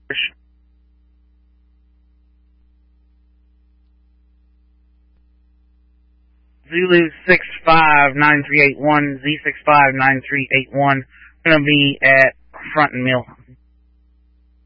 Zulu 659381, Z659381. Gonna be at Front and Mill.